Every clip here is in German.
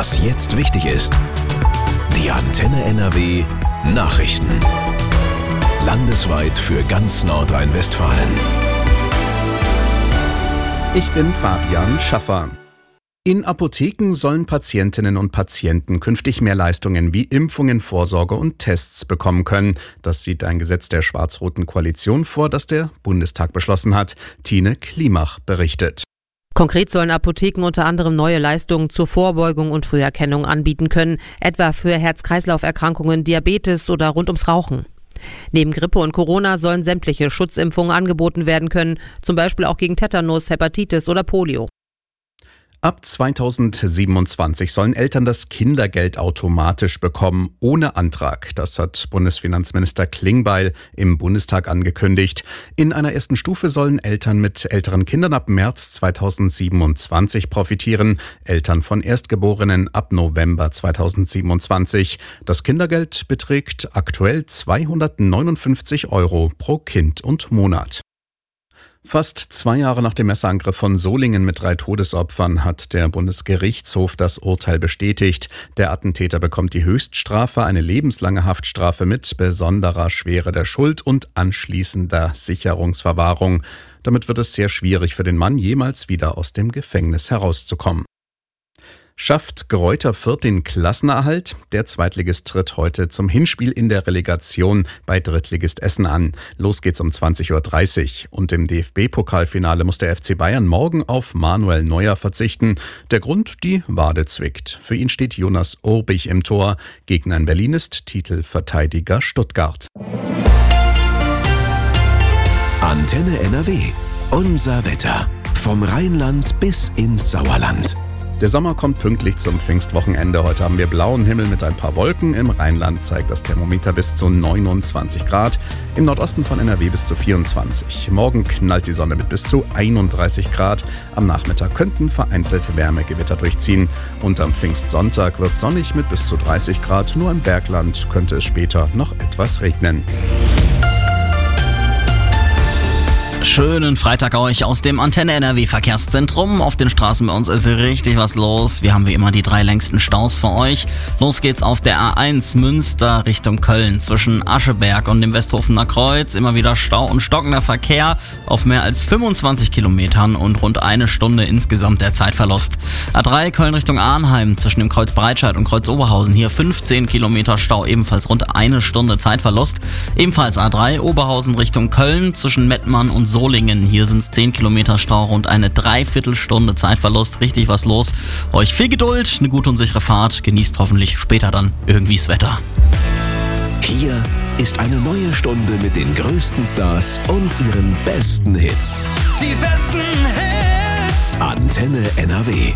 Was jetzt wichtig ist. Die Antenne NRW Nachrichten. Landesweit für ganz Nordrhein-Westfalen. Ich bin Fabian Schaffer. In Apotheken sollen Patientinnen und Patienten künftig mehr Leistungen wie Impfungen, Vorsorge und Tests bekommen können. Das sieht ein Gesetz der schwarz-roten Koalition vor, das der Bundestag beschlossen hat. Tine Klimach berichtet. Konkret sollen Apotheken unter anderem neue Leistungen zur Vorbeugung und Früherkennung anbieten können, etwa für Herz-Kreislauf-Erkrankungen, Diabetes oder rund ums Rauchen. Neben Grippe und Corona sollen sämtliche Schutzimpfungen angeboten werden können, zum Beispiel auch gegen Tetanus, Hepatitis oder Polio. Ab 2027 sollen Eltern das Kindergeld automatisch bekommen, ohne Antrag. Das hat Bundesfinanzminister Klingbeil im Bundestag angekündigt. In einer ersten Stufe sollen Eltern mit älteren Kindern ab März 2027 profitieren, Eltern von Erstgeborenen ab November 2027. Das Kindergeld beträgt aktuell 259 € pro Kind und Monat. Fast 2 Jahre nach dem Messerangriff von Solingen mit 3 Todesopfern hat der Bundesgerichtshof das Urteil bestätigt. Der Attentäter bekommt die Höchststrafe, eine lebenslange Haftstrafe mit besonderer Schwere der Schuld und anschließender Sicherungsverwahrung. Damit wird es sehr schwierig für den Mann, jemals wieder aus dem Gefängnis herauszukommen. Schafft Greuther Fürth den Klassenerhalt? Der Zweitligist tritt heute zum Hinspiel in der Relegation bei Drittligist Essen an. Los geht's um 20:30 Uhr. Und im DFB-Pokalfinale muss der FC Bayern morgen auf Manuel Neuer verzichten. Der Grund: die Wade zwickt. Für ihn steht Jonas Urbich im Tor. Gegner in Berlin ist Titelverteidiger Stuttgart. Antenne NRW. Unser Wetter. Vom Rheinland bis ins Sauerland. Der Sommer kommt pünktlich zum Pfingstwochenende. Heute haben wir blauen Himmel mit ein paar Wolken. Im Rheinland zeigt das Thermometer bis zu 29 Grad. Im Nordosten von NRW bis zu 24. Morgen knallt die Sonne mit bis zu 31 Grad. Am Nachmittag könnten vereinzelte Wärmegewitter durchziehen. Und am Pfingstsonntag wird sonnig mit bis zu 30 Grad. Nur im Bergland könnte es später noch etwas regnen. Schönen Freitag euch aus dem Antenne NRW Verkehrszentrum. Auf den Straßen bei uns ist richtig was los. Wir haben wie immer die 3 längsten Staus für euch. Los geht's auf der A1 Münster Richtung Köln zwischen Ascheberg und dem Westhofener Kreuz. Immer wieder Stau und stockender Verkehr auf mehr als 25 Kilometern und rund 1 Stunde insgesamt der Zeitverlust. A3 Köln Richtung Arnheim zwischen dem Kreuz Breitscheid und Kreuz Oberhausen. Hier 15 Kilometer Stau, ebenfalls rund 1 Stunde Zeitverlust. Ebenfalls A3 Oberhausen Richtung Köln zwischen Mettmann und Solingen. Hier sind es 10 Kilometer Stau, rund eine Dreiviertelstunde Zeitverlust. Richtig was los. Euch viel Geduld, eine gute und sichere Fahrt. Genießt hoffentlich später dann irgendwie das Wetter. Hier ist eine neue Stunde mit den größten Stars und ihren besten Hits. Die besten Hits. Antenne NRW.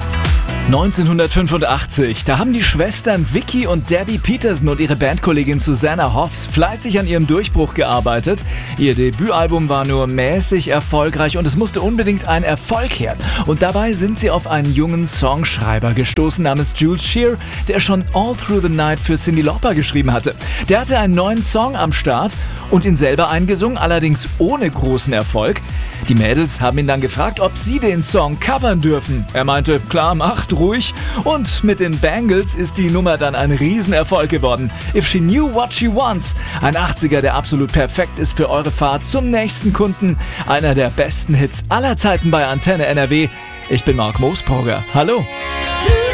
1985, da haben die Schwestern Vicky und Debbie Peterson und ihre Bandkollegin Susanna Hoffs fleißig an ihrem Durchbruch gearbeitet. Ihr Debütalbum war nur mäßig erfolgreich und es musste unbedingt ein Erfolg her. Und dabei sind sie auf einen jungen Songschreiber gestoßen namens Jules Shear, der schon All Through the Night für Cyndi Lauper geschrieben hatte. Der hatte einen neuen Song am Start und ihn selber eingesungen, allerdings ohne großen Erfolg. Die Mädels haben ihn dann gefragt, ob sie den Song covern dürfen. Er meinte, klar, macht ruhig. Und mit den Bangles ist die Nummer dann ein Riesenerfolg geworden. If She Knew What She Wants. Ein 80er, der absolut perfekt ist für eure Fahrt zum nächsten Kunden. Einer der besten Hits aller Zeiten bei Antenne NRW. Ich bin Marc Moosbrugger. Hallo.